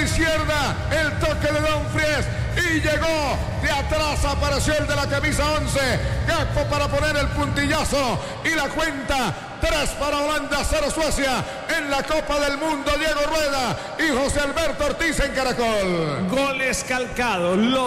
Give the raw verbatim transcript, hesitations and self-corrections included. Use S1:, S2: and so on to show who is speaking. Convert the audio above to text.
S1: izquierda, el toque de Dumfries y llegó. De atrás apareció el de la camisa once, Gakpo para poner el puntillazo y la cuenta. Tres para Holanda, cero Suecia en la Copa del Mundo. Diego Rueda y José Alberto Ortiz en Caracol.
S2: Goles calcados. Los